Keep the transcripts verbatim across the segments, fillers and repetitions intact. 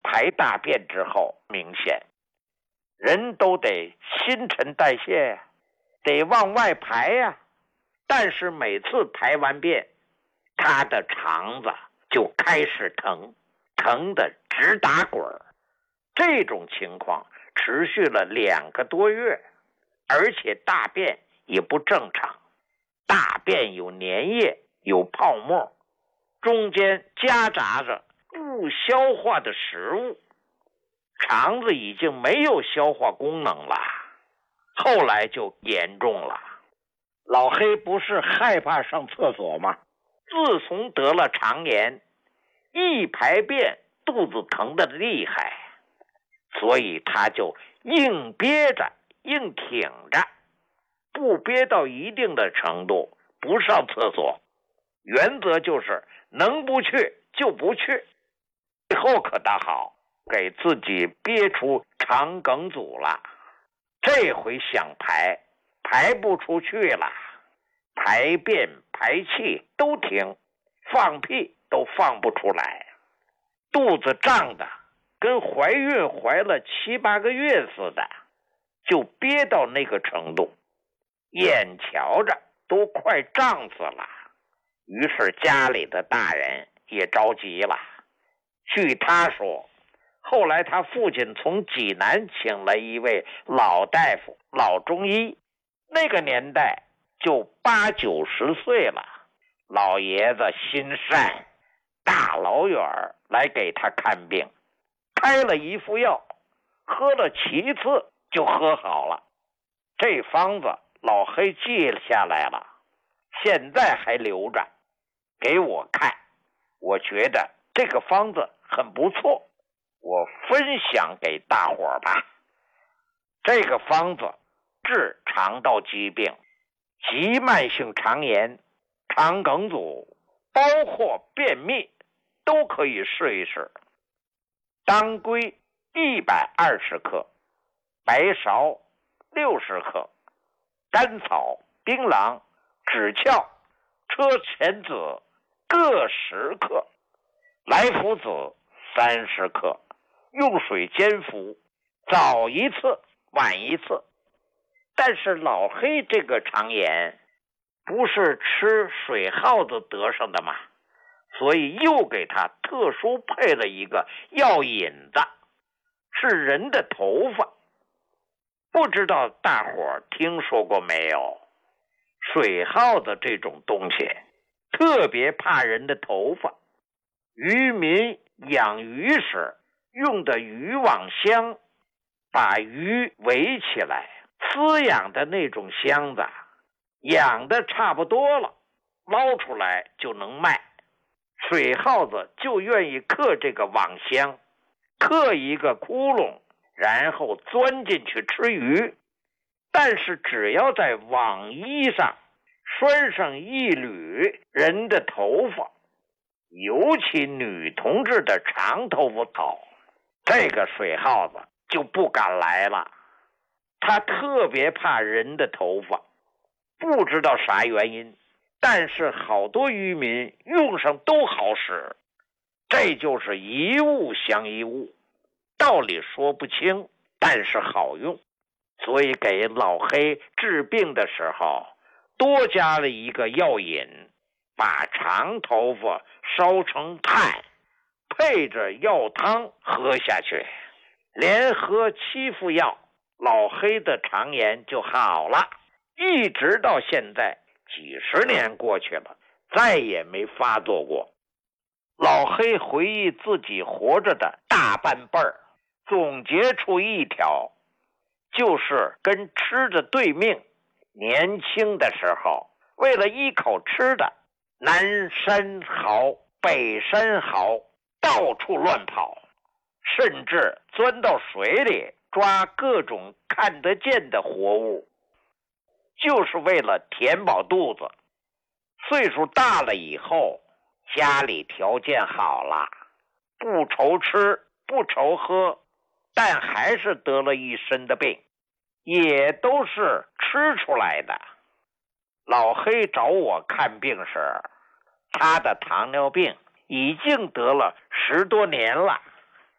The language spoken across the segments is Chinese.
排大便之后明显。人都得新陈代谢呀，得往外排呀，但是每次排完便，他的肠子就开始疼，疼得直打滚儿。这种情况持续了两个多月，而且大便也不正常，大便有粘液，有泡沫，中间夹杂着不消化的食物，肠子已经没有消化功能了。后来就严重了。老黑不是害怕上厕所吗？自从得了肠炎，一排便肚子疼得厉害，所以他就硬憋着，硬挺着，不憋到一定的程度不上厕所，原则就是能不去就不去。最后可倒好，给自己憋出肠梗阻了，这回想排排不出去了，排便排气都停，放屁都放不出来，肚子胀的跟怀孕怀了七八个月似的，就憋到那个程度，眼瞧着都快胀死了。于是家里的大人也着急了。据他说，后来他父亲从济南请了一位老大夫，老中医，那个年代就八九十岁了，老爷子心善，大老远来给他看病，开了一副药，喝了七次就喝好了。这方子老黑记下来了，现在还留着给我看，我觉得这个方子很不错，我分享给大伙儿吧。这个方子治肠道疾病，急慢性肠炎、肠梗阻，包括便秘，都可以试一试。当归一百二十克，白芍六十克，甘草、槟榔、枳壳、车前子各十克，来福子三十克，用水煎服，早一次晚一次。但是老黑这个肠炎不是吃水耗子得上的吗？所以又给他特殊配了一个药引子，是人的头发。不知道大伙儿听说过没有？水耗子这种东西特别怕人的头发，渔民养鱼时用的渔网箱，把鱼围起来饲养的那种箱子，养的差不多了，捞出来就能卖。水耗子就愿意刻这个网箱，刻一个窟窿，然后钻进去吃鱼。但是只要在网衣上拴上一缕人的头发，尤其女同志的长头发头，这个水耗子就不敢来了。他特别怕人的头发，不知道啥原因，但是好多渔民用上都好使，这就是一物降一物，道理说不清，但是好用。所以给老黑治病的时候多加了一个药引，把长头发烧成炭，配着药汤喝下去，连喝七副药，老黑的肠炎就好了，一直到现在几十年过去了，再也没发作过。老黑回忆自己活着的大半辈儿，总结出一条，就是跟吃的对命。年轻的时候为了一口吃的，南山嚎北山嚎，到处乱跑，甚至钻到水里抓各种看得见的活物，就是为了填饱肚子。岁数大了以后，家里条件好了，不愁吃不愁喝，但还是得了一身的病，也都是吃出来的。老黑找我看病时，他的糖尿病已经得了十多年了。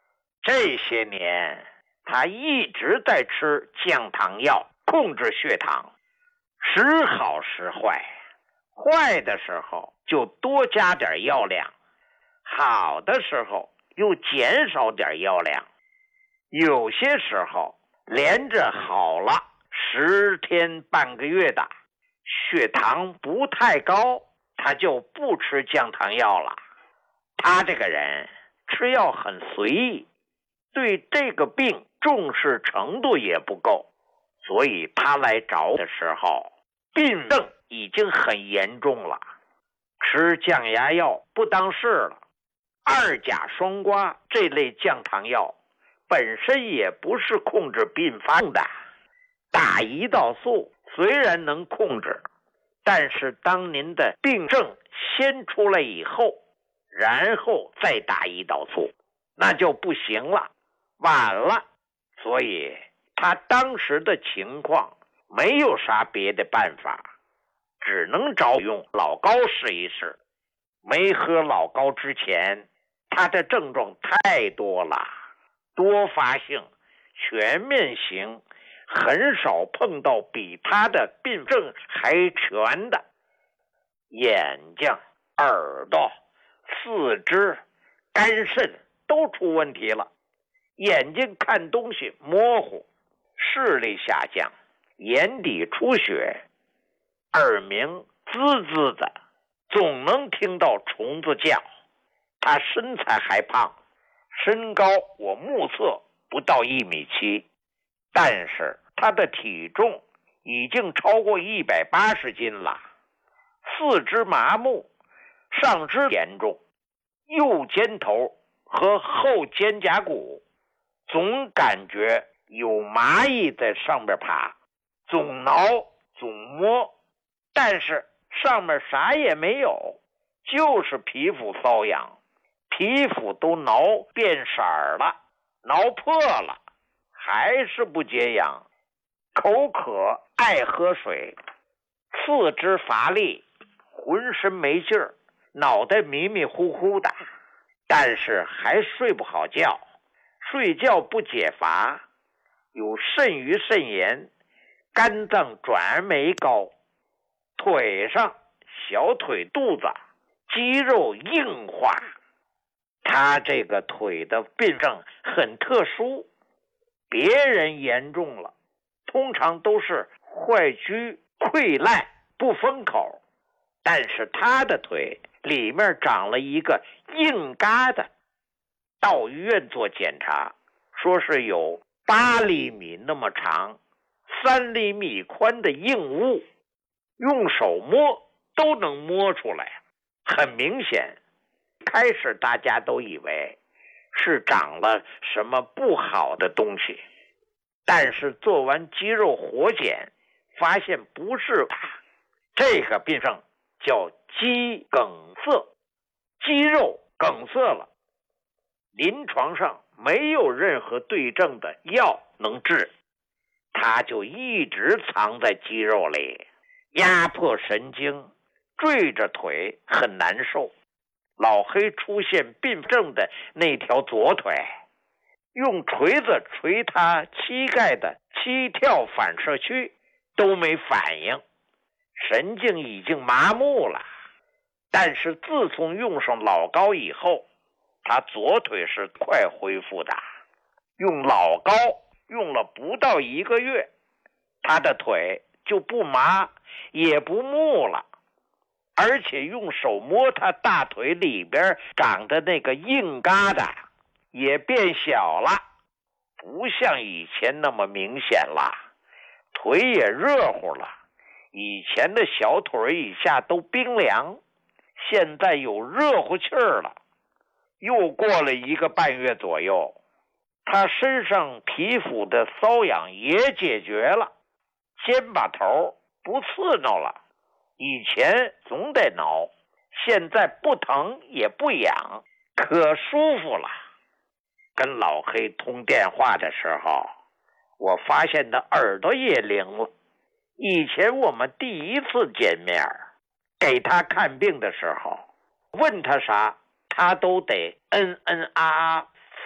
这些年他一直在吃降糖药控制血糖，时好时坏，坏的时候就多加点药量，好的时候又减少点药量，有些时候连着好了十天半个月的血糖不太高，他就不吃降糖药了。他这个人吃药很随意，对这个病重视程度也不够，所以他来找我的时候病症已经很严重了，吃降压药不当事了。二甲双胍这类降糖药本身也不是控制并发的，打胰岛素虽然能控制，但是当您的病症先出来以后，然后再打胰岛素，那就不行了，晚了。所以他当时的情况没有啥别的办法，只能找用老膏试一试。没喝老膏之前，他的症状太多了，多发性、全面型，很少碰到比他的病症还全的。眼睛、耳朵、四肢、肝肾都出问题了，眼睛看东西模糊，视力下降，眼底出血，耳鸣滋滋的，总能听到虫子叫。他身材还胖，身高我目测不到一米七，但是他的体重已经超过一百八十斤了。四肢麻木，上肢严重，右肩头和后肩胛骨总感觉有蚂蚁在上面爬，总挠总摸，但是上面啥也没有，就是皮肤瘙痒，皮肤都挠变色了，挠破了，还是不解痒，口渴爱喝水，四肢乏力，浑身没劲儿，脑袋迷迷糊糊的，但是还睡不好觉，睡觉不解乏，有肾盂肾炎，肝脏转酶高，腿上小腿肚子肌肉硬化。他这个腿的病症很特殊，别人严重了通常都是坏疽溃烂不封口，但是他的腿里面长了一个硬疙瘩，到医院做检查，说是有八厘米那么长，三厘米宽的硬物，用手摸都能摸出来，很明显。开始大家都以为是长了什么不好的东西，但是做完肌肉活检发现不是它，这个病症叫肌梗塞，肌肉梗塞了，临床上没有任何对症的药能治，它就一直藏在肌肉里，压迫神经，坠着腿很难受。老黑出现病症的那条左腿，用锤子锤他膝盖的膝跳反射区都没反应，神经已经麻木了。但是自从用上老膏以后，他左腿是快恢复的。用老膏用了不到一个月，他的腿就不麻也不木了，而且用手摸他大腿里边长的那个硬疙瘩也变小了，不像以前那么明显了，腿也热乎了，以前的小腿以下都冰凉，现在有热乎气儿了。又过了一个半月左右，他身上皮肤的瘙痒也解决了，肩膀头不刺挠了，以前总得挠，现在不疼也不痒，可舒服了。跟老黑通电话的时候，我发现他耳朵也灵了。以前我们第一次见面，给他看病的时候，问他啥，他都得嗯嗯啊啊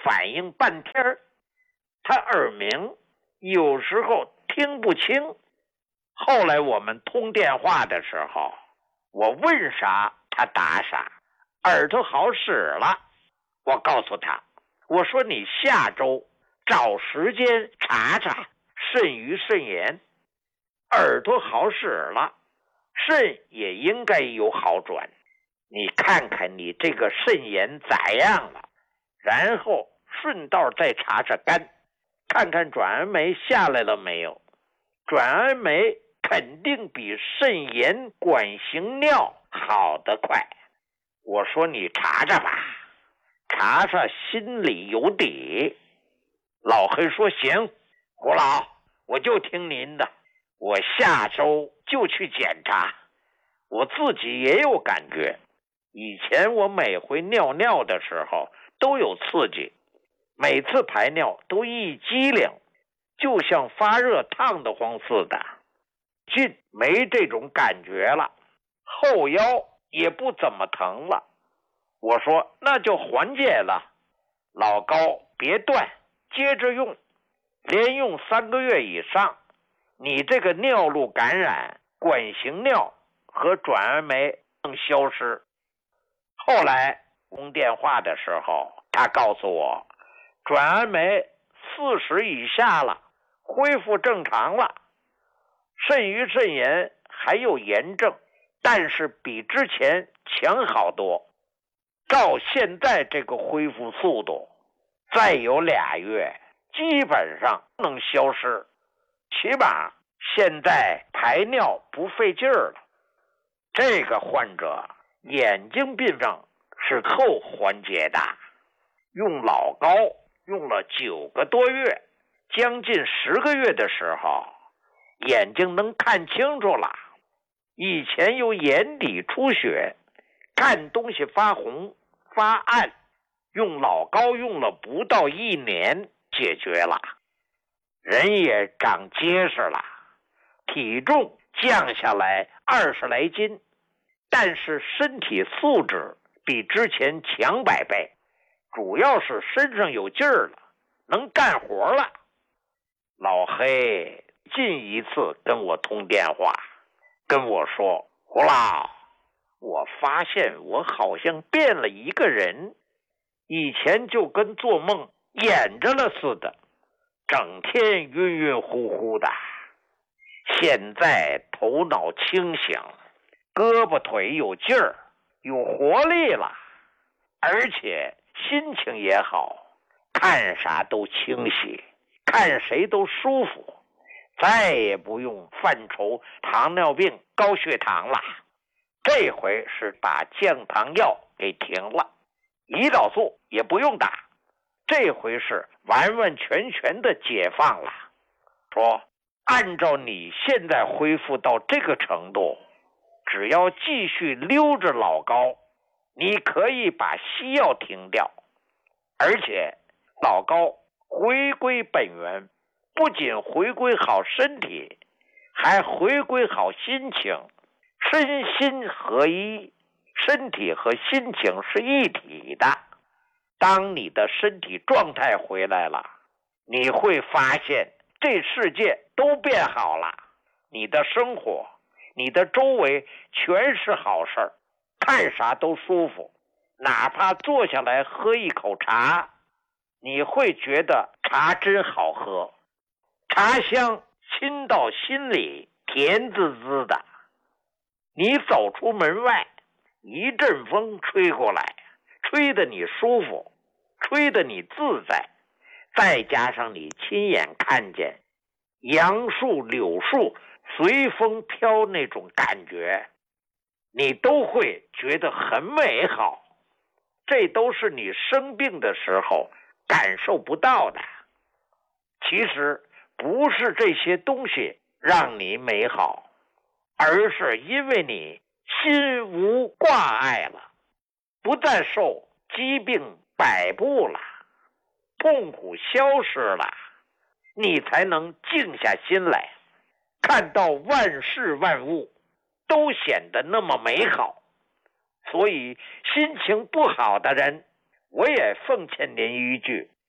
反应半天，他耳鸣，有时候听不清。后来我们通电话的时候，我问啥他答啥，耳朵好使了。我告诉他，我说你下周找时间查查肾盂肾炎，耳朵好使了，肾也应该有好转。你看看你这个肾炎咋样了，然后顺道再查查肝，看看转氨酶下来了没有。转氨酶肯定比肾炎管型尿好得快。我说你查查吧，查查心里有底。老黑说行，胡老，我就听您的，我下周就去检查。我自己也有感觉，以前我每回尿尿的时候都有刺激，每次排尿都一激灵，就像发热烫得慌似的。近没这种感觉了，后腰也不怎么疼了。我说那就缓解了，老高别断，接着用，连用三个月以上，你这个尿路感染、管型尿和转氨酶能消失。后来通电话的时候，他告诉我，转氨酶四十以下了，恢复正常了。肾盂肾炎还有炎症，但是比之前强好多。照现在这个恢复速度，再有俩月基本上能消失，起码现在排尿不费劲儿了。这个患者眼睛病症是后缓解的，用老高用了九个多月，将近十个月的时候，眼睛能看清楚了。以前有眼底出血，看东西发红发暗，用老高用了不到一年解决了。人也长结实了，体重降下来二十来斤，但是身体素质比之前强百倍，主要是身上有劲儿了，能干活了。老黑近一次跟我通电话，跟我说，胡老，我发现我好像变了一个人，以前就跟做梦演着了似的，整天晕晕乎乎的，现在头脑清醒，胳膊腿有劲儿，有活力了，而且心情也好，看啥都清晰，看谁都舒服，再也不用犯愁糖尿病高血糖了。这回是把降糖药给停了，胰岛素也不用打，这回是完完全全的解放了。说按照你现在恢复到这个程度，只要继续溜着老高，你可以把西药停掉，而且老高回归本源，不仅回归好身体，还回归好心情，身心合一，身体和心情是一体的。当你的身体状态回来了，你会发现这世界都变好了，你的生活，你的周围全是好事儿，看啥都舒服，哪怕坐下来喝一口茶，你会觉得茶真好喝，茶香沁到心里，甜滋滋的。你走出门外，一阵风吹过来，吹得你舒服，吹得你自在，再加上你亲眼看见杨树柳树随风飘那种感觉，你都会觉得很美好。这都是你生病的时候感受不到的。其实不是这些东西让你美好，而是因为你心无挂碍了，不再受疾病摆布了，痛苦消失了，你才能静下心来，看到万事万物都显得那么美好。所以心情不好的人，我也奉劝您一句，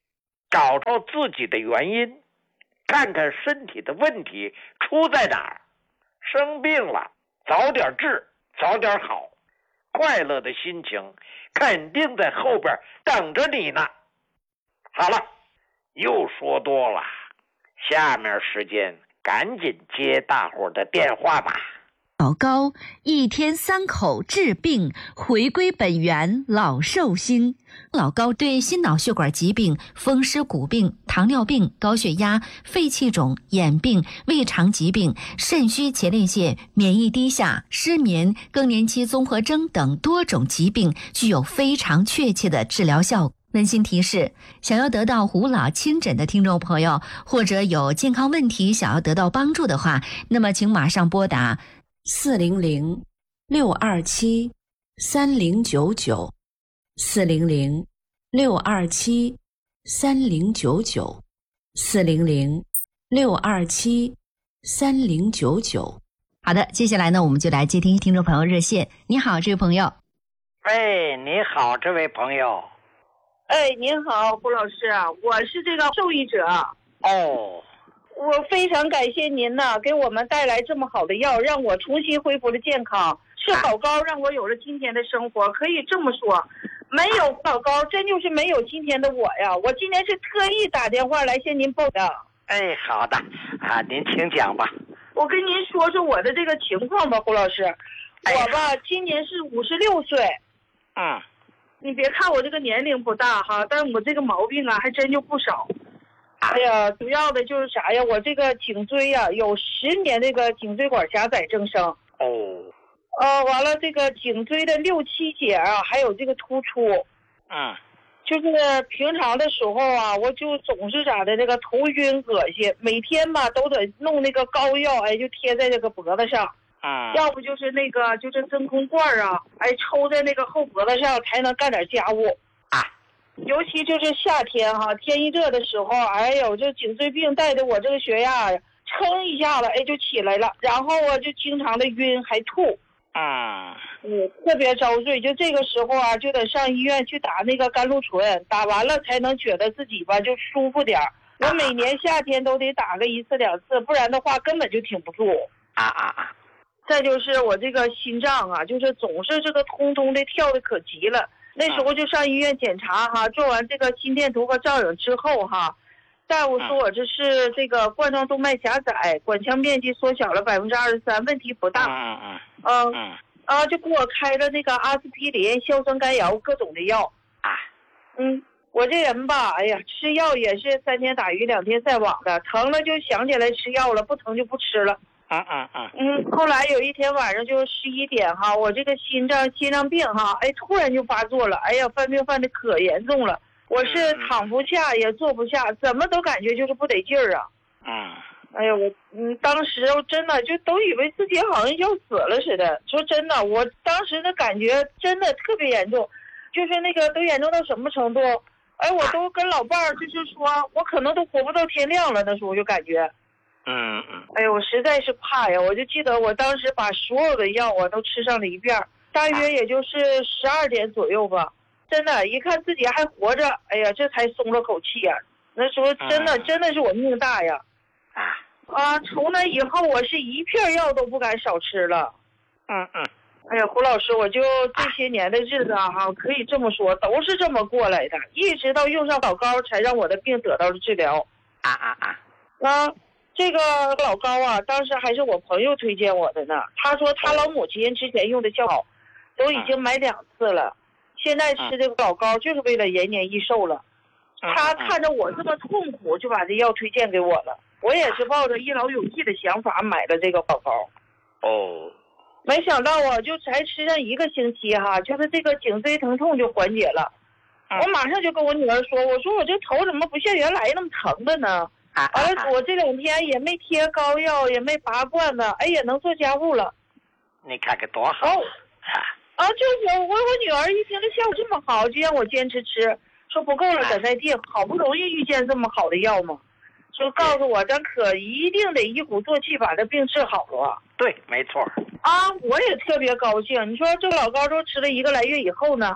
找到自己的原因，看看身体的问题出在哪儿。生病了，早点治，早点好。快乐的心情肯定在后边等着你呢。好了，又说多了，下面时间赶紧接大伙的电话吧。 老高一天三口治病，回归本源老寿星。老高对心脑血管疾病、风湿骨病、糖尿病、高血压、肺气肿、眼病、胃肠疾病、肾虚前列腺、免疫低下、失眠、更年期综合征等多种疾病具有非常确切的治疗效果。温馨提示，想要得到胡老亲诊的听众朋友，或者有健康问题想要得到帮助的话，那么请马上拨打四零零六二七三零九九，四零零六二七三零九九，四零零六二七三零九九。好的，接下来呢，我们就来接听听众朋友热线。你好，这位朋友。 喂，你好，这位朋友。 哎，您好，胡老师啊，我是这个受益者。 哦， 我非常感谢您呢，给我们带来这么好的药，让我重新恢复了健康。吃老高让我有了今天的生活，可以这么说，没有老高，真就是没有今天的我呀。我今天是特意打电话来向您报的。 哎，好的啊，您请讲吧。 我跟您说说我的这个情况吧，胡老师。 哎、 我吧，今年是五十六岁。 嗯。 你别看我这个年龄不大哈，但我这个毛病啊还真就不少。哎呀，主要的就是啥呀？我这个颈椎呀、啊、有十年这个颈椎管狭窄增生。 哦。 呃，完了这个颈椎的六七节啊，还有这个突出。 嗯。 就是平常的时候啊，我就总是咋的，这个头晕恶心，每天吧都得弄那个膏药，哎，就贴在这个脖子上。 嗯， 要不就是那个就是真空罐啊，哎，抽在那个后脖子上才能干点家务啊。 尤其就是夏天哈，天一热的时候，哎呦，这颈椎病带的我这个血压噌一下子，哎，就起来了，然后啊，就经常的晕还吐。 嗯， 嗯，特别遭罪。就这个时候啊，就得上医院去打那个甘露醇，打完了才能觉得自己吧就舒服点。我每年夏天都得打个一次两次，不然的话根本就挺不住。 啊啊啊！ 再就是我这个心脏啊，就是总是这个通通的跳的可急了。那时候就上医院检查哈，做完这个心电图和照影之后哈，大夫说我这是这个冠状动脉狭窄，管腔面积缩小了百分之二十三，问题不大。 嗯嗯嗯嗯啊，就给我开了那个阿司匹林、硝酸甘油各种的药啊。 嗯，我这人吧，哎呀，吃药也是三天打鱼两天晒网的，疼了就想起来吃药了，不疼就不吃了。 嗯嗯嗯嗯，后来有一天晚上就十一点哈，我这个心脏心脏病哈，哎，突然就发作了，哎呀，犯病犯的可严重了，我是躺不下也坐不下，怎么都感觉就是不得劲儿啊。 嗯， 哎呀，我嗯，当时我真的就都以为自己好像要死了似的。说真的，我当时的感觉真的特别严重，就是那个都严重到什么程度？哎，我都跟老伴儿就是说，我可能都活不到天亮了。那时候就感觉。 嗯嗯， 哎呀，我实在是怕呀！我就记得我当时把所有的药我都吃上了一遍，大约也就是十二点左右吧。真的，一看自己还活着，哎呀，这才松了口气呀。那时候真的、嗯、真的是我命大呀！ 啊啊！从那以后，我是一片药都不敢少吃了。 嗯嗯。 哎呀，胡老师，我就这些年的日子啊，哈，可以这么说，都是这么过来的，一直到用上老高，才让我的病得到了治疗。 啊啊啊！ 啊。这个老高啊，当时还是我朋友推荐我的呢。他说他老母亲之前用的效好，都已经买两次了，现在吃这个老高就是为了延年益寿了。他看着我这么痛苦，就把这药推荐给我了。我也是抱着一劳永逸的想法买了这个老高。 哦， 没想到啊，就才吃上一个星期哈，就是这个颈椎疼痛就缓解了。我马上就跟我女儿说，我说我这头怎么不像原来那么疼的呢？完了，我这两天也没贴膏药，也没拔罐子，哎，也能做家务了。 你看看多好！ 哦、啊，就我我我女儿一听这效果这么好，就让我坚持吃，说不够了咱再定，好不容易遇见这么好的药嘛，说告诉我咱可一定得一鼓作气把这病治好了。 对，没错。 啊，我也特别高兴。你说这老高都吃了一个来月以后呢，啊，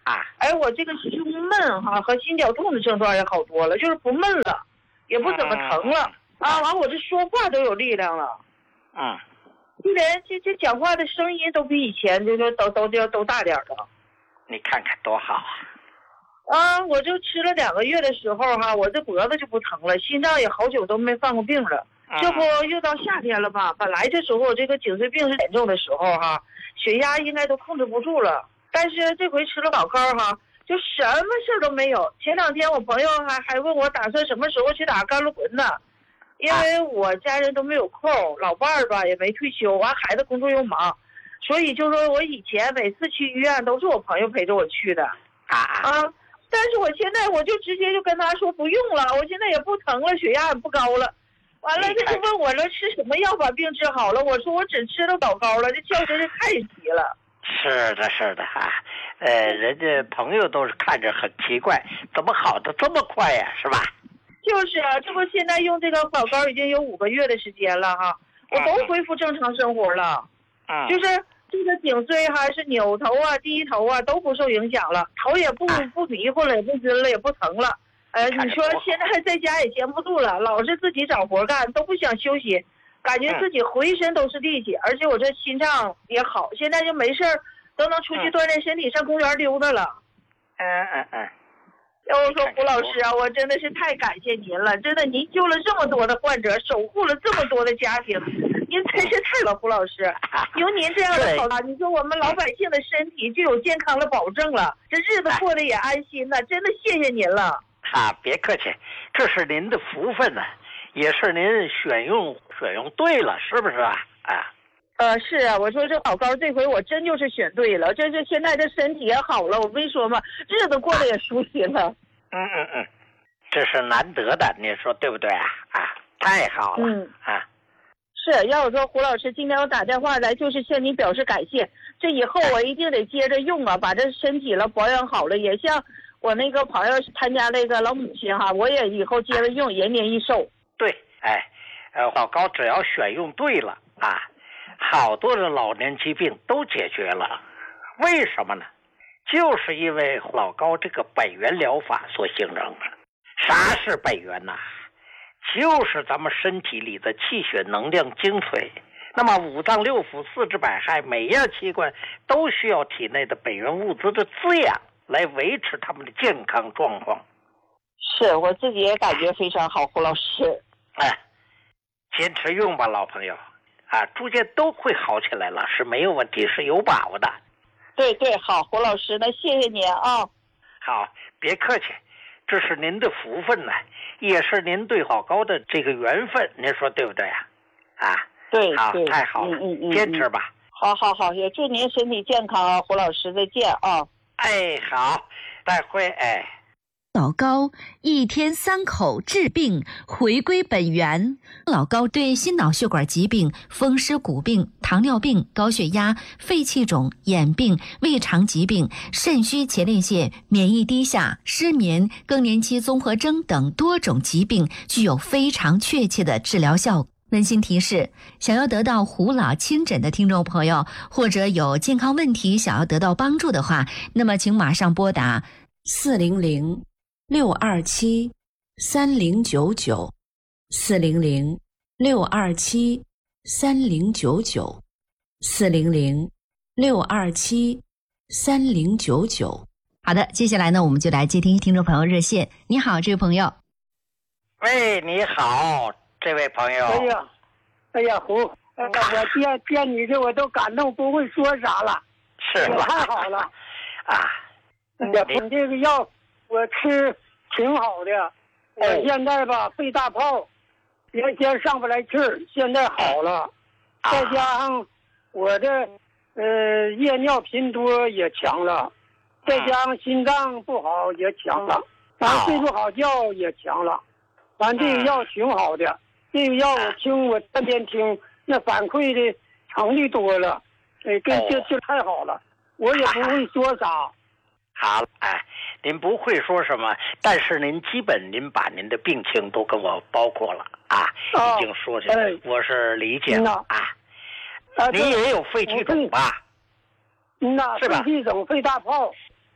啊！ 哎，我这个胸闷哈和心绞痛的症状也好多了，就是不闷了，也不怎么疼了、嗯、啊。完我这说话都有力量了。 嗯。 就连这这讲话的声音都比以前就是都都都都大点了。 你看看多好啊！ 啊，我就吃了两个月的时候哈，我这脖子就不疼了，心脏也好久都没犯过病了。嗯、这不又到夏天了吧？本来这时候这个颈椎病是严重的时候哈，血压应该都控制不住了。但是这回吃了老膏哈，就什么事儿都没有。前两天我朋友还还问我打算什么时候去打甘露魂呢？因为我家人都没有空，老伴儿吧也没退休，完孩子工作又忙，所以就说我以前每次去医院都是我朋友陪着我去的啊啊！但是我现在我就直接就跟他说不用了，我现在也不疼了，血压也不高了。完了他就问我了吃什么药把病治好了，我说我只吃了老膏了，这觉真是太急了。 是的，是的哈，呃，人家朋友都是看着很奇怪，怎么好的这么快呀，是吧？ 就是啊，这不现在用这个老膏已经有五个月的时间了哈，我都恢复正常生活了，嗯，就是这个颈椎还是扭头啊、低头啊都不受影响了，头也不不迷糊了，也不晕了，也不疼了。呃，你说现在在家也闲不住了，老是自己找活干，都不想休息，感觉自己浑身都是力气，而且我这心脏也好，现在就没事儿都能出去锻炼身体，上公园溜达了。 嗯嗯嗯。 要我说胡老师啊，我真的是太感谢您了，真的您救了这么多的患者，守护了这么多的家庭，您真是太了，胡老师，有您这样的好，你说我们老百姓的身体就有健康的保证了，这日子过得也安心了，真的谢谢您了。 啊，别客气，这是您的福分呢、啊，也是您选用选用对了，是不是啊？啊。 呃，是啊，我说这老膏这回我真就是选对了，这是现在这身体也好了，我没说嘛，日子过得也舒心了。 嗯嗯嗯，这是难得的，你说对不对啊？啊，太好了。 嗯啊， 是要我说胡老师，今天我打电话来就是向您表示感谢，这以后我一定得接着用啊，把这身体了保养好了，也像我那个朋友参加那个老母亲哈，我也以后接着用，延年益寿。 对，哎，呃，老高只要选用对了啊。好多的老年疾病都解决了，为什么呢？就是因为老高这个本源疗法所形成的。啥是本源呢？就是咱们身体里的气血能量精髓。那么五脏六腑、四肢百骸，每样器官都需要体内的本源物质的滋养，来维持他们的健康状况。 是我自己也感觉非常好，胡老师。 哎，坚持用吧，老朋友。啊，逐渐都会好起来了，是没有问题，是有把握的。 对对，好，胡老师，那谢谢您啊。 好，别客气，这是您的福分呢，也是您对老高的这个缘分，您说对不对啊？啊， 对， 好， 对太好了， 嗯嗯嗯， 坚持吧。 好好好，也祝您身体健康啊，胡老师，再见啊。 哎，好，再会，哎。 老高一天三口治病，回归本源。老高对心脑血管疾病、风湿骨病、糖尿病、高血压、肺气肿、眼病、胃肠疾病、肾虚前列腺、免疫低下、失眠、更年期综合征等多种疾病具有非常确切的治疗效果。温馨提示：想要得到胡老亲诊的听众朋友，或者有健康问题想要得到帮助的话，那么请马上拨打四零零六二七三零九九，四零零六二七三零九九，四零零六二七三零九九。好的，接下来呢，我们就来接听听众朋友热线。你好，这位朋友。 喂，你好，这位朋友。 哎呀，哎呀，胡，呃、我见见你这我都感动，不会说啥了。 是吧？ 太好了。 啊， 哎呀，你这个药我吃挺好的，我现在吧肺大泡，原先上不来气儿，现在好了，再加上我的呃夜尿频多也强了，再加上心脏不好也强了，完睡不好觉也强了，完这个药挺好的，这个药我听我天天听，那反馈的成率多了，哎，跟这这太好了，我也不会说啥。 好，哎，您不会说什么，但是您基本您把您的病情都跟我包括了啊， 哦、 已经说起来、哎，我是理解了啊。 啊， 您也有肺气肿吧？ 嗯呐， 是吧？ 肺气肿、肺大泡，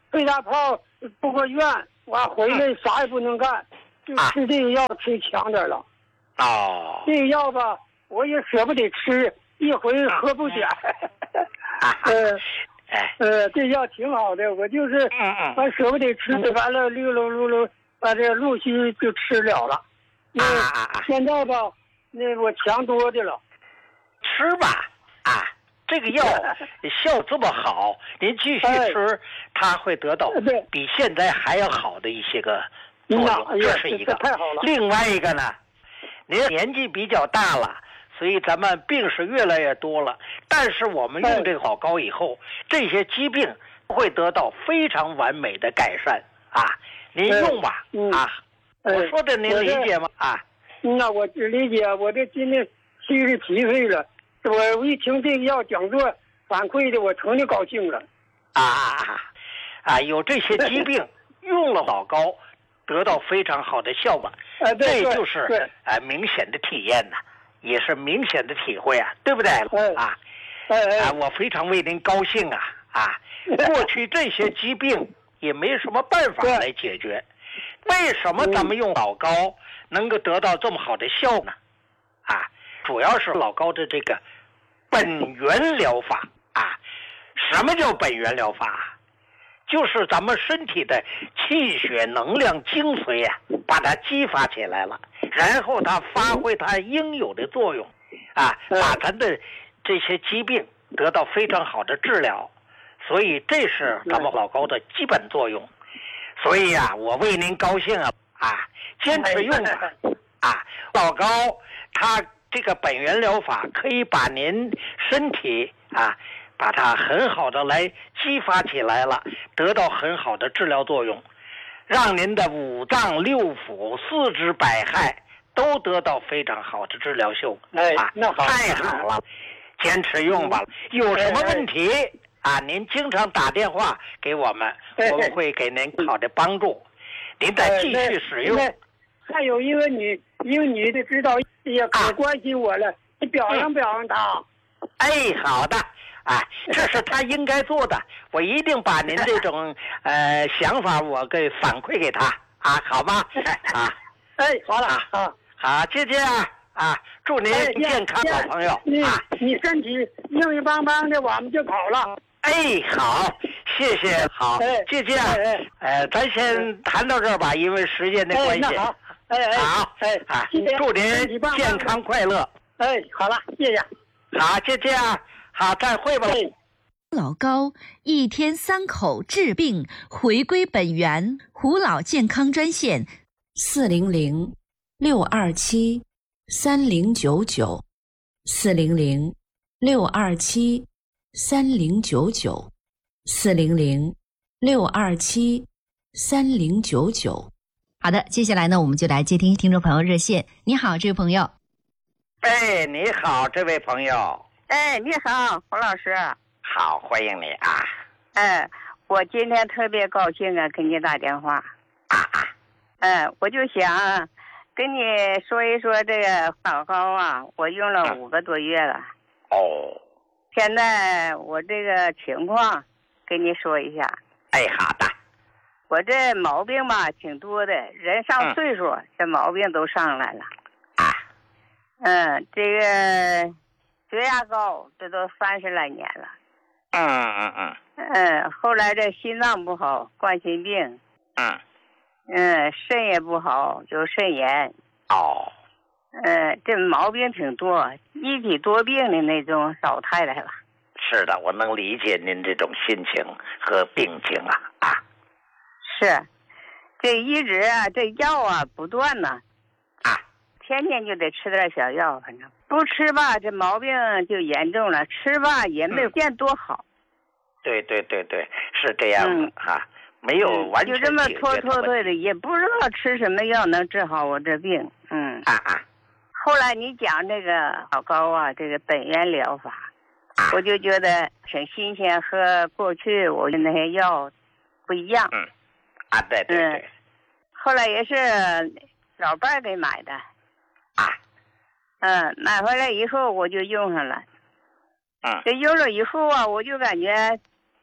肺大泡不过院，完回来啥也不能干，就吃这个药吃强点了。 哦， 这个药吧，我也舍不得吃，一回喝不点。呃，呃，这药挺好的，我就是完舍不得吃，完了溜溜溜溜，把这陆续就吃了了。因为现在吧，那我强多的了。 吃吧，啊，这个药效这么好，您继续吃，哎、它会得到比现在还要好的一些个作用， 嗯、 这是一个。 太好了。 另外一个呢，您年纪比较大了，所以咱们病是越来越多了。但是我们用这个老膏以后，哎、这些疾病会得到非常完美的改善啊！您用吧， 哎嗯、 啊， 哎、 我说的您理解吗？啊， 那我理解，我这今年七十七岁了。我一听这个药讲座反馈的，我成就高兴了。 啊啊啊！有这些疾病用了老膏，得到非常好的效果， 啊、 这就是啊、呃、明显的体验呐，也是明显的体会啊，对不对？ 哎、 啊， 哎哎、 啊，我非常为您高兴啊啊！过去这些疾病也没什么办法来解决，为什么咱们用老膏能够得到这么好的效呢？啊，主要是老膏的这个本源疗法啊。什么叫本源疗法？就是咱们身体的气血能量精髓呀、啊，把它激发起来了，然后它发挥它应有的作用，啊，把咱的这些疾病得到非常好的治疗。所以这是咱们老膏的基本作用。所以啊，我为您高兴啊啊，坚持用吧啊，老膏它这个本源疗法可以把您身体啊。把它很好的来激发起来了，得到很好的治疗作用，让您的五脏六腑、四肢百骸都得到非常好的治疗效果。 哎，那好， 太好了，坚持用吧。有什么问题、哎哎、啊？您经常打电话给我们，哎、我们会给您好的帮助。哎、您再继续使用。 哎、还有一个女，一个女的知道也可关心我了，你、啊、表扬表扬她。 哎，好的。啊，这是他应该做的，我一定把您这种呃想法我给反馈给他啊，好吗？啊， 哎，好了啊， 啊好，姐姐啊啊，祝您健康，好朋友、 哎、 啊， 你身体硬硬邦邦的，我们就跑了。 哎，好，谢谢，好， 哎、 姐姐，哎，呃，咱先谈到这儿吧，因为时间的关系。 哎、好，哎哎， 好， 哎啊，祝您健康快乐。 哎，好了，谢谢。 好，姐姐啊。好，再会吧。 老高一天三口治病，回归本源。虎老健康专线：四零零六二七三零九九，四零零六二七三零九九，四零零六二七三零九九。好的，接下来呢，我们就来接听听众朋友热线。你好，这位朋友。 哎，你好，这位朋友。 哎，你好，胡老师。 好，欢迎你啊。 哎，我今天特别高兴啊，给你打电话。 啊啊。 嗯，我就想跟你说一说这个老膏啊，我用了五个多月了。 哦。 现在我这个情况跟你说一下。 哎，好的。 我这毛病吧挺多的，人上岁数，嗯、这毛病都上来了。 啊。 嗯，这个。血压高，这都三十来年了。 嗯嗯嗯。 嗯，后来这心脏不好，冠心病。 嗯。 嗯，肾也不好，有肾炎。 哦。 嗯，这毛病挺多，一体多病的那种老太太了。 是的，我能理解您这种心情和病情啊啊。 是，这一直啊，这药啊不断呢。 啊。 天天就得吃点小药，反正。不吃吧，这毛病就严重了；吃吧，也没见多好。 嗯、对对对对，是这样的哈、嗯，没有完全就这么拖拖拖的，也不知道吃什么药能治好我这病。嗯啊啊。 后来你讲这个老膏啊，这个本源疗法， 啊、 我就觉得挺新鲜，和过去我的那些药不一样。 嗯。啊，对对对。嗯、 后来也是老伴儿给买的。 啊。 嗯，买回来以后我就用上了。 嗯， 这用了以后啊，我就感觉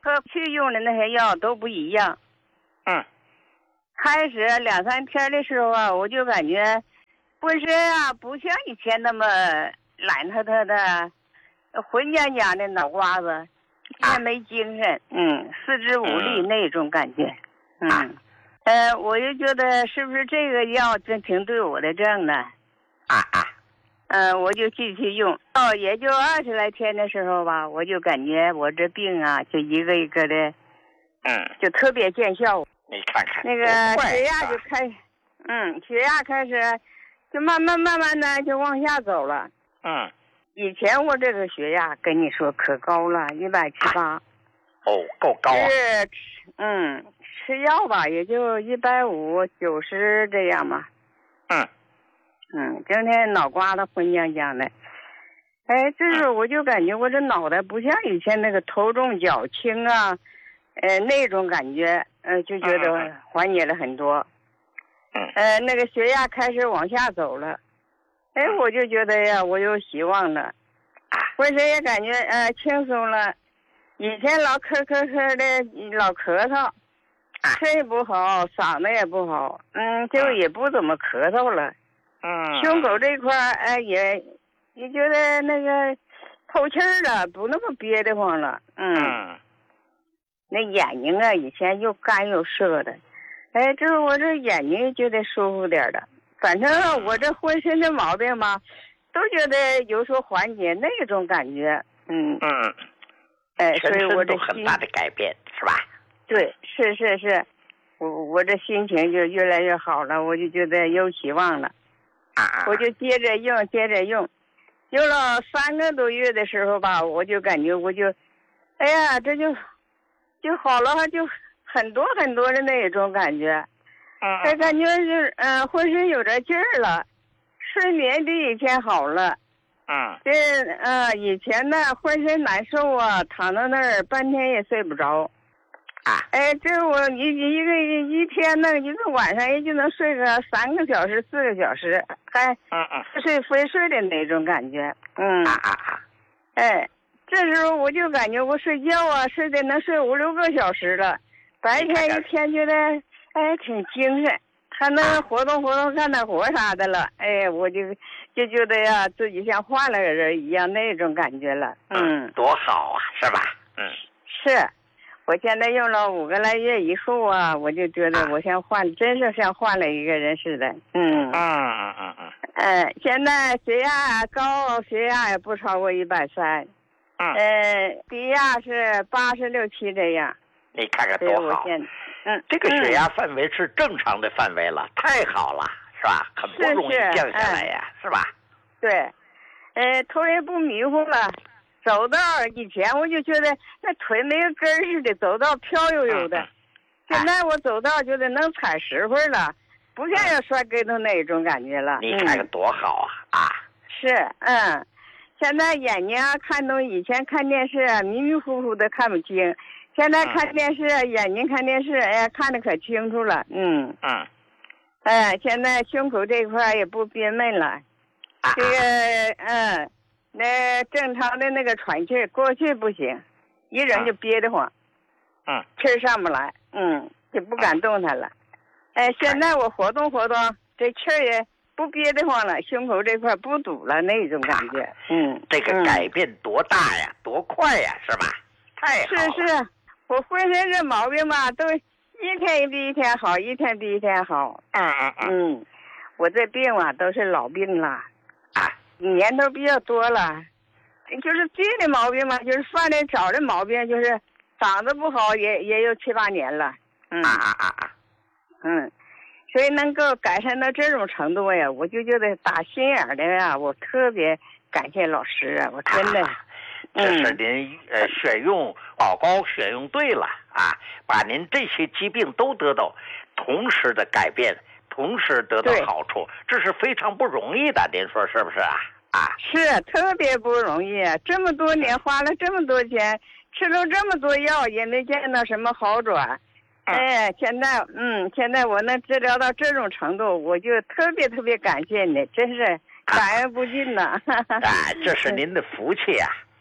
和去用的那些药都不一样。 嗯， 开始两三天的时候啊，我就感觉浑身啊不像以前那么懒腾腾的，浑浆浆的脑瓜子，也没精神，嗯，四肢无力那种感觉，嗯，呃，我就觉得是不是这个药真挺对我的症呢？ 啊啊， 嗯、呃，我就继续用，到也就二十来天的时候吧，我就感觉我这病啊，就一个一个的， 嗯， 就特别见效。 你看看那个血压就开，嗯，血压开始就慢慢慢慢的就往下走了。 嗯， 以前我这个血压跟你说可高了，一百七八。 哦，够高啊。 是，嗯，吃药吧也就一百五九十这样嘛。 嗯。 嗯，整天脑瓜子昏浆浆的。哎，这时候我就感觉我这脑袋不像以前那个头重脚轻啊，呃，那种感觉，呃，就觉得缓解了很多。 嗯。 呃，那个血压开始往下走了，哎，我就觉得呀，我有希望了，浑身也感觉呃轻松了。以前老咳咳咳的，老咳嗽，肺不好，嗓子也不好，嗯，就也不怎么咳嗽了。 嗯。 胸口这块儿，哎，也也觉得那个透气儿了，不那么憋得慌了。嗯。 嗯。 那眼睛啊，以前又干又涩的，哎，这我这眼睛觉得舒服点了。反正我这浑身的毛病嘛，都觉得有所缓解那种感觉。嗯。 嗯。 哎，所以我这都很大的改变，是吧？ 对，是是是，我我这心情就越来越好了，我就觉得有希望了。 啊。 我就接着用，接着用，用了三个多月的时候吧，我就感觉我就，哎呀，这就就好了，就很多很多的那种感觉。 嗯。 哎，感觉就是嗯、呃，浑身有点劲儿了，睡眠比以前好了。 嗯。 这呃，以前呢浑身难受啊，躺到那儿半天也睡不着。 啊。 哎，这我一一个一天呢，一个晚上也就能睡个三个小时、四个小时，还嗯嗯非睡非睡的那种感觉。嗯。 啊啊啊！ 哎，这时候我就感觉我睡觉啊，睡得能睡五六个小时了，白天一天觉得哎挺精神，还能活动活动干点活啥的了。哎，我就就觉得呀，自己像换了个人一样那种感觉了。嗯， 多好啊，是吧？嗯， 是。我现在用了五个来月以后啊，我就觉得我像换，真是像换了一个人似的。嗯嗯嗯嗯嗯。 呃，现在血压高，血压也不超过一百三。 嗯。 呃，低压是八十六七这样。 你看看多好。 嗯， 这个血压范围是正常的范围了，太好了，是吧？很不容易降下来呀，是吧？ 对，呃，头也不迷糊了。走道以前我就觉得那腿没个根儿似的，走道飘悠悠的。现在我走道觉得能踩实惠了，不像要摔跟头那种感觉了。 你看看多好啊！啊， 是，嗯，现在眼睛啊看东，以前看电视啊迷迷糊糊的看不清，现在看电视眼睛看电视，哎呀看得可清楚了。嗯嗯， 哎，现在胸口这块也不憋闷了，这个嗯。那正常的那个喘气，过去不行，一人就憋得慌， 嗯， 气儿上不来，嗯，就不敢动弹了。哎，现在我活动活动，这气儿也不憋得慌了，胸口这块不堵了那种感觉。嗯， 这个改变多大呀，嗯、多快呀，是吧？太好了。 是是，我浑身这毛病吧，都一天比一天好，一天比一天好。 嗯嗯嗯。 嗯，我这病啊都是老病了。 啊。 年头比较多了，就是这的毛病嘛，就是犯的早的毛病，就是嗓子不好也也有七八年了。嗯啊啊啊啊， 嗯，所以能够改善到这种程度呀，我就觉得打心眼的呀，我特别感谢老师啊，我真的。 啊、这是您、嗯、呃选用宝膏选用对了啊，把您这些疾病都得到同时的改变。同时得到好处，这是非常不容易的，您说是不是啊？啊， 是特别不容易，这么多年花了这么多钱，吃了这么多药，也没见到什么好转。嗯、哎，现在嗯，现在我能治疗到这种程度，我就特别特别感谢你，真是感恩不尽呐。 啊，这是您的福气啊！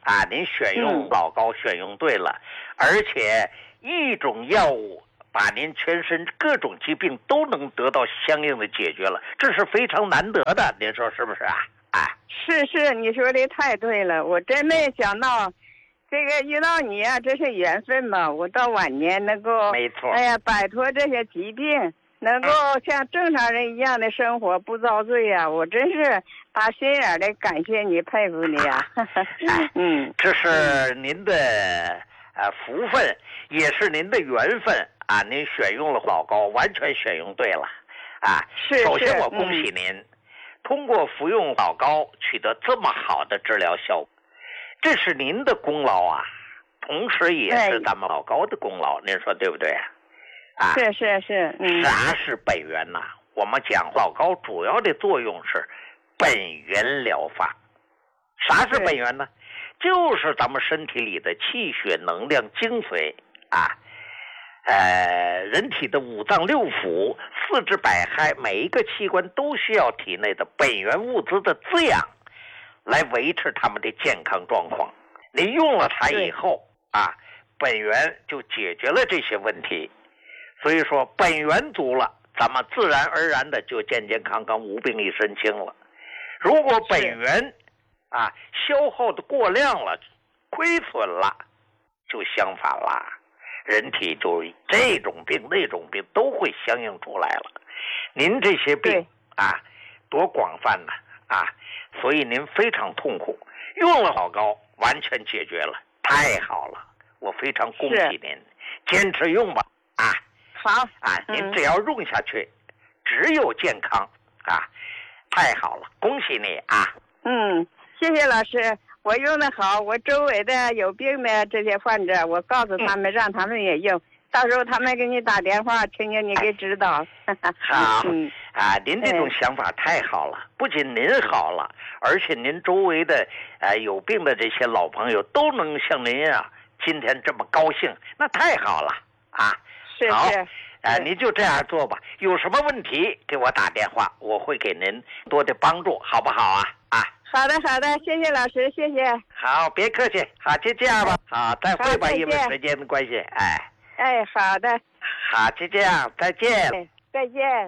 啊，您选用老高选用对了，而且一种药物把您全身各种疾病都能得到相应的解决了，这是非常难得的，您说是不是啊？啊， 是是，你说的太对了，我真没想到，这个遇到你啊，这是缘分嘛。我到晚年能够， 没错， 哎呀，摆脱这些疾病，能够像正常人一样的生活，不遭罪呀、啊。我真是打心眼的感谢你，佩服你呀、啊。嗯， 这是您的呃福分，也是您的缘分啊！您选用了老高，完全选用对了啊！ 是是。 首先我恭喜您。嗯，通过服用老高取得这么好的治疗效果，这是您的功劳啊，同时也是咱们老高的功劳，您说对不对啊？啊， 是是是，嗯， 啥是本源呢？我们讲老高主要的作用是本源疗法。啥是本源呢？就是咱们身体里的气血能量精髓啊。呃，人体的五脏六腑、四肢百骸，每一个器官都需要体内的本源物质的滋养，来维持他们的健康状况。你用了它以后啊，本源就解决了这些问题。所以说，本源足了，咱们自然而然的就健健康康、无病一身轻了。如果本源啊消耗的过量了、亏损了，就相反了。人体就这种病那种病都会相应出来了。您这些病啊多广泛呢啊，所以您非常痛苦，用了老高完全解决了，太好了，我非常恭喜您，坚持用吧啊。 好啊，您只要用下去、嗯、只有健康啊，太好了，恭喜你啊。 嗯，谢谢老师，我用的好，我周围的有病的这些患者，我告诉他们、嗯、让他们也用，到时候他们给你打电话，听听你给指导。 好、 嗯、 啊，您这种想法太好了，不仅您好了，而且您周围的呃有病的这些老朋友都能像您啊今天这么高兴，那太好了啊。 是好是， 呃，您就这样做吧。有什么问题给我打电话，我会给您多的帮助，好不好啊？啊， 好的好的，谢谢老师，谢谢。 好，别客气，好，就这样吧。好，再会吧，因为时间的关系，哎。 哎，好的。 好，就这样，再见。 哎、再见。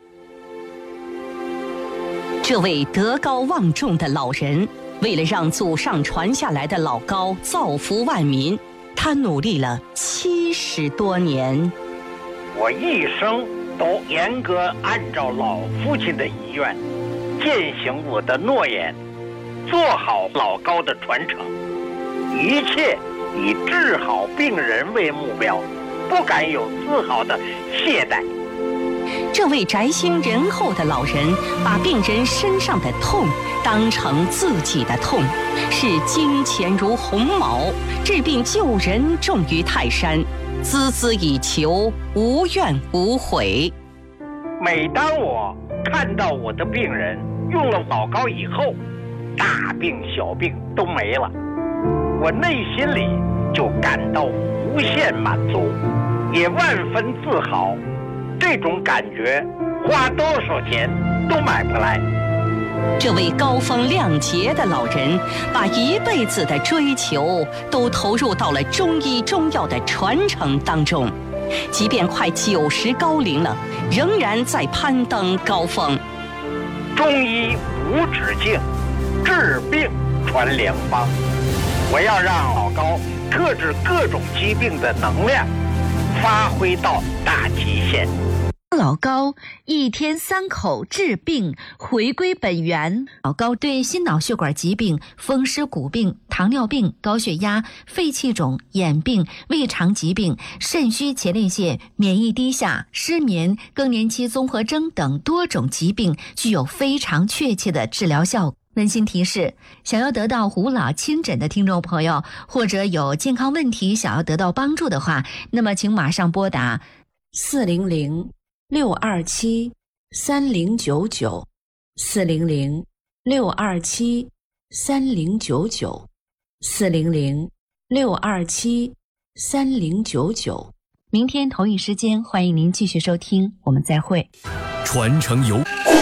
这位德高望重的老人，为了让祖上传下来的老高造福万民，他努力了七十多年。 我一生都严格按照老父亲的遗愿，践行我的诺言，做好老高的传承，一切以治好病人为目标，不敢有丝毫的懈怠。 这位宅心仁厚的老人，把病人身上的痛当成自己的痛，视金钱如鸿毛，治病救人重于泰山，孜孜以求，无怨无悔。 每当我看到我的病人用了老高以后，大病小病都没了，我内心里就感到无限满足，也万分自豪。这种感觉花多少钱都买不来。 这位高风亮节的老人，把一辈子的追求都投入到了中医中药的传承当中，即便快九十高龄了，仍然在攀登高峰。 中医无止境，治病传良方。我要让老高克制各种疾病的能量发挥到大极限。 老高一天三口治病，回归本源。老高对心脑血管疾病、风湿骨病、糖尿病、高血压、肺气肿、眼病、胃肠疾病、肾虚前列腺、免疫低下、失眠、更年期综合征等多种疾病具有非常确切的治疗效果。温馨提示：想要得到胡老亲诊的听众朋友，或者有健康问题想要得到帮助的话，那么请马上拨打四零零六二七三零九九，四零零六二七三零九九，四零零六二七三零九九。明天同一时间，欢迎您继续收听，我们再会。 传承由